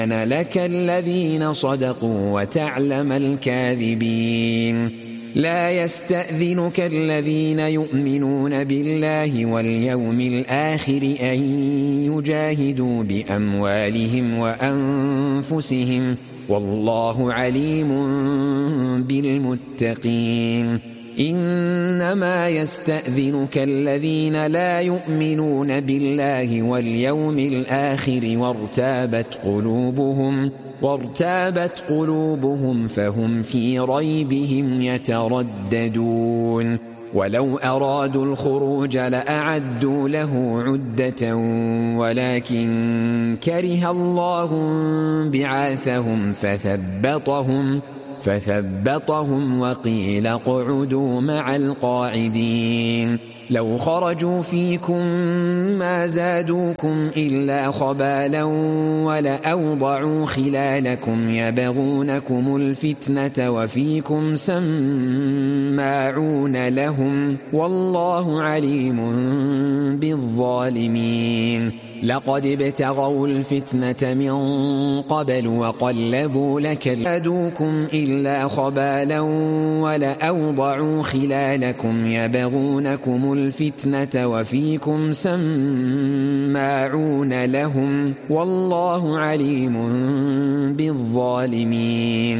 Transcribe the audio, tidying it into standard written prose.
لك الذين صدقوا وتعلم الكاذبين. لا يستأذنك الذين يؤمنون بالله واليوم الآخر أن يجاهدوا بأموالهم وأنفسهم والله عليم بالمتقين. إنما يستأذنك الذين لا يؤمنون بالله واليوم الآخر وارتابت قلوبهم فهم في ريبهم يترددون. ولو أرادوا الخروج لأعدوا له عدة ولكن كره الله بعاثهم فثبطهم وقيل اقعدوا مع القاعدين. لو خرجوا فيكم ما زادوكم إلا خبالا ولأوضعوا خلالكم يبغونكم الفتنة وفيكم سماعون لهم والله عليم بالظالمين. لقد ابتغوا الفتنة من قبل وقلبوا لك زادوكم إلا خبالا ولأوضعوا خلالكم يبغونكم الفتنة وفيكم سماعون لهم والله عليم بالظالمين.